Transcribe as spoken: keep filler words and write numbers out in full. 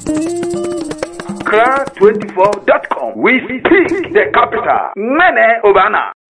Accra twenty-four dot com. We speak the capital. Mene Obana.